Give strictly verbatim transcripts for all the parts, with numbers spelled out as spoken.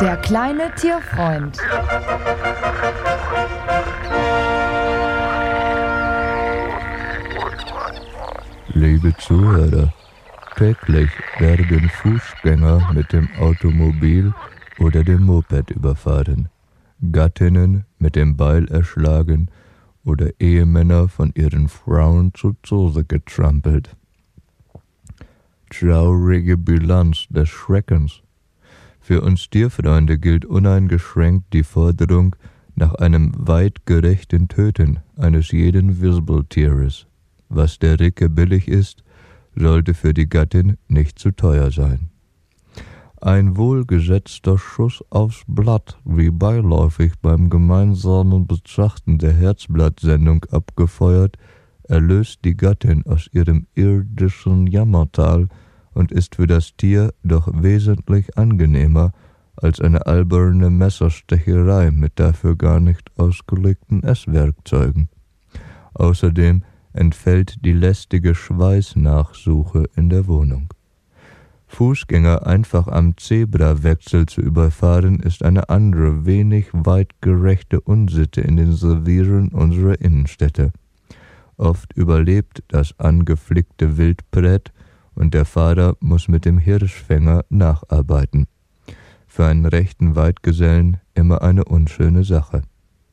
Der kleine Tierfreund. Liebe Zuhörer, täglich werden Fußgänger mit dem Automobil oder dem Moped überfahren, Gattinnen mit dem Beil erschlagen oder Ehemänner von ihren Frauen zu Tode getrampelt. Traurige Bilanz des Schreckens. Für uns Tierfreunde gilt uneingeschränkt die Forderung nach einem weitgerechten Töten eines jeden Wirbeltieres. Was der Ricke billig ist, sollte für die Gattin nicht zu teuer sein. Ein wohlgesetzter Schuss aufs Blatt, wie beiläufig beim gemeinsamen Betrachten der Herzblatt-Sendung abgefeuert, erlöst die Gattin aus ihrem irdischen Jammertal und ist für das Tier doch wesentlich angenehmer als eine alberne Messerstecherei mit dafür gar nicht ausgelegten Esswerkzeugen. Außerdem entfällt die lästige Schweißnachsuche in der Wohnung. Fußgänger einfach am Zebrawechsel zu überfahren, ist eine andere, wenig weitgerechte Unsitte in den Revieren unserer Innenstädte. Oft überlebt das angeflickte Wildbrett und der Fahrer muss mit dem Hirschfänger nacharbeiten. Für einen rechten Weidgesellen immer eine unschöne Sache.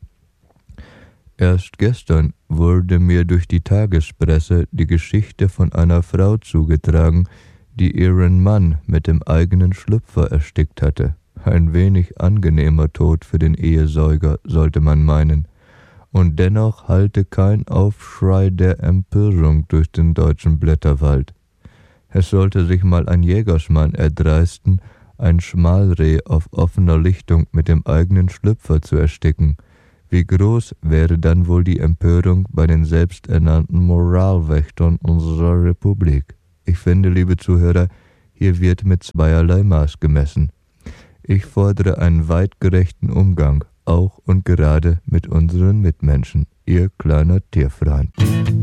Erst gestern wurde mir durch die Tagespresse die Geschichte von einer Frau zugetragen, die ihren Mann mit dem eigenen Schlüpfer erstickt hatte. Ein wenig angenehmer Tod für den Ehesäuger, sollte man meinen. Und dennoch hallte kein Aufschrei der Empörung durch den deutschen Blätterwald. Es sollte sich mal ein Jägersmann erdreisten, ein Schmalreh auf offener Lichtung mit dem eigenen Schlüpfer zu ersticken. Wie groß wäre dann wohl die Empörung bei den selbsternannten Moralwächtern unserer Republik? Ich finde, liebe Zuhörer, hier wird mit zweierlei Maß gemessen. Ich fordere einen weitgerechten Umgang, auch und gerade mit unseren Mitmenschen. Ihr kleiner Tierfreund.